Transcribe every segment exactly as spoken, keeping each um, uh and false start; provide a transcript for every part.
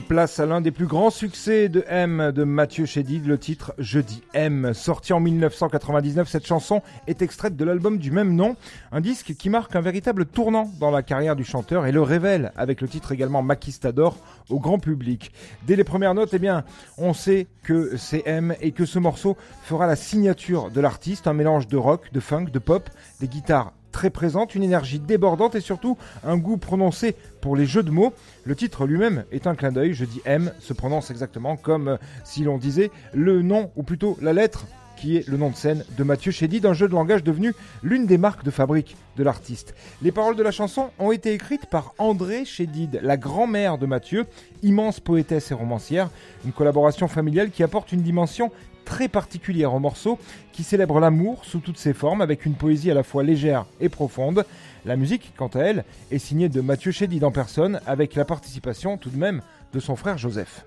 Place à l'un des plus grands succès de M de Mathieu Chédid, le titre Je dis M. Sorti en dix-neuf cent quatre-vingt-dix-neuf, cette chanson est extraite de l'album du même nom, un disque qui marque un véritable tournant dans la carrière du chanteur et le révèle avec le titre également Maquistador au grand public. Dès les premières notes, eh bien, on sait que c'est M et que ce morceau fera la signature de l'artiste, un mélange de rock, de funk, de pop, des guitares très présente, une énergie débordante et surtout un goût prononcé pour les jeux de mots. Le titre lui-même est un clin d'œil, Je dis M se prononce exactement comme euh, si l'on disait le nom ou plutôt la lettre qui est le nom de scène de Mathieu Chédid, un jeu de langage devenu l'une des marques de fabrique de l'artiste. Les paroles de la chanson ont été écrites par André Chédid, la grand-mère de Mathieu, immense poétesse et romancière, une collaboration familiale qui apporte une dimension très particulière au morceau, qui célèbre l'amour sous toutes ses formes avec une poésie à la fois légère et profonde. La musique, quant à elle, est signée de Mathieu Chédid en personne, avec la participation tout de même de son frère Joseph.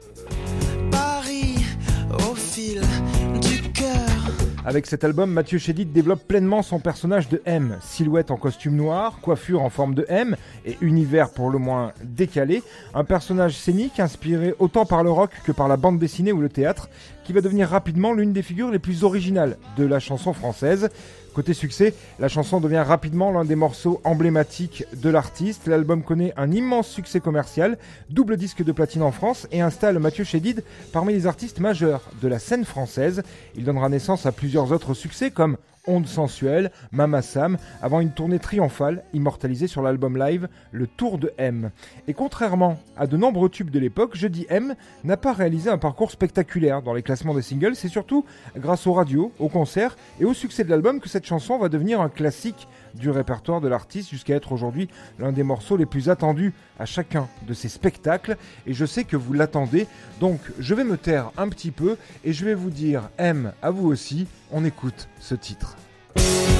Paris au fil du cœur. Avec cet album, Mathieu Chédid développe pleinement son personnage de M. Silhouette en costume noir, coiffure en forme de M et univers pour le moins décalé. Un personnage scénique inspiré autant par le rock que par la bande dessinée ou le théâtre, qui va devenir rapidement l'une des figures les plus originales de la chanson française. Côté succès, la chanson devient rapidement l'un des morceaux emblématiques de l'artiste. L'album connaît un immense succès commercial, double disque de platine en France et installe Mathieu Chédid parmi les artistes majeurs de la scène française. Il donnera naissance à plusieurs autres succès comme Onde sensuelle, Mama Sam, avant une tournée triomphale immortalisée sur l'album live Le Tour de M. Et contrairement à de nombreux tubes de l'époque, Je dis M n'a pas réalisé un parcours spectaculaire dans les classements des singles. C'est surtout grâce aux radios, aux concerts et au succès de l'album que cette chanson va devenir un classique du répertoire de l'artiste jusqu'à être aujourd'hui l'un des morceaux les plus attendus à chacun de ses spectacles. Et je sais que vous l'attendez, donc je vais me taire un petit peu et je vais vous dire M à vous aussi. On écoute ce titre.